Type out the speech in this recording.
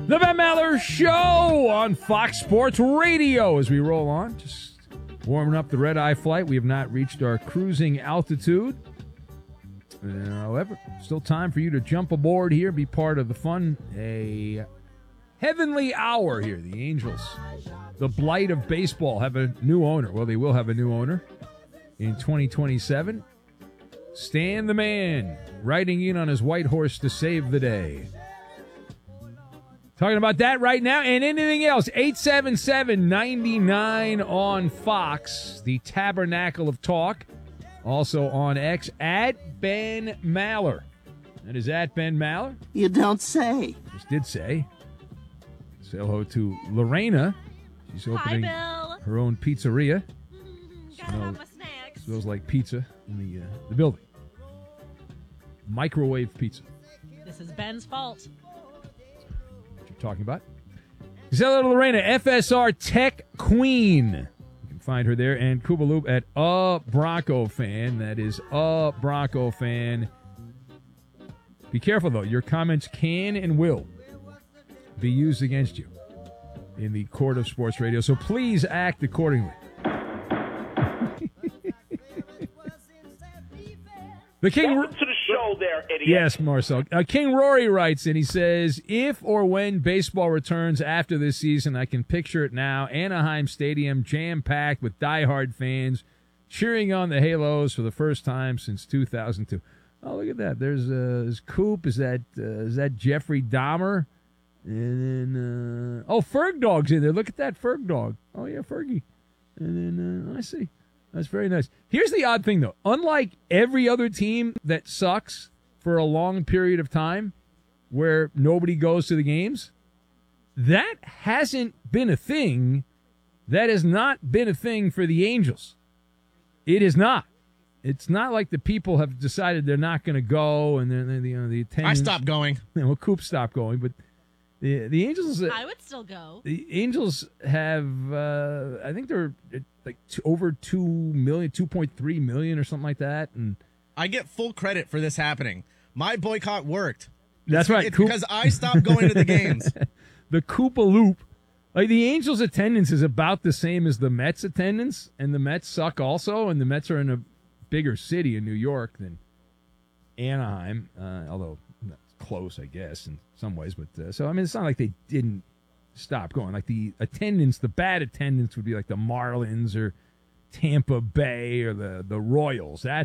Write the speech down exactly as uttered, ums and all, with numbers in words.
The Ben Maller Show on Fox Sports Radio as we roll on. Just warming up the red-eye flight. We have not reached our cruising altitude. Uh, however, still time for you to jump aboard here, be part of the fun. A heavenly hour here. The Angels, the blight of baseball, have a new owner. Well, they will have a new owner in twenty twenty-seven. Stan the Man riding in on his white horse to save the day. Talking about that right now and anything else. eight seven seven, nine nine on Fox, the Tabernacle of Talk. Also on X, at Ben Maller. That is at Ben Maller. You don't say. Just did say. Say hello to Lorena. She's opening Hi, Bill. her own pizzeria. Mm, gotta Smells, have my snacks. smells like pizza in the, uh, the building. Microwave pizza. This is Ben's fault. Talking about. Say hello to Lorena, F S R Tech Queen. You can find her there. And Cuba Loop at A Bronco Fan. That is A Bronco Fan. Be careful, though. Your comments can and will be used against you in the court of sports radio. So please act accordingly. The King. Welcome to the show there, idiot. Yes, Marcel. Uh, King Rory writes, and he says, if or when baseball returns after this season, I can picture it now. Anaheim Stadium jam-packed with diehard fans cheering on the Halos for the first time since two thousand two. Oh, look at that. There's, uh, there's Coop. Is that uh, is that Jeffrey Dahmer? And then, uh, oh, Ferg Dog's in there. Look at that Ferg Dog. Oh, yeah, Fergie. And then, uh, I see. That's very nice. Here's the odd thing, though. Unlike every other team that sucks for a long period of time where nobody goes to the games, that hasn't been a thing. That has not been a thing for the Angels. It is not. It's not like the people have decided they're not going to go and then you know, the attendance. I stopped going. Well, Coop stopped going, but the the Angels. I would still go. The Angels have, uh, I think they're like two, over two million, two point three million or something like that. And I get full credit for this happening. My boycott worked. That's it's, right. It's Coop- because I stopped going to the games. The Koopa Loop. Like the Angels' attendance is about the same as the Mets' attendance, and the Mets suck also, and the Mets are in a bigger city in New York than Anaheim, uh, although that's close, I guess, in some ways. But uh, so, I mean, it's not like they didn't stop going. Like the attendance, the bad attendance would be like the Marlins or Tampa Bay or the, the Royals. That's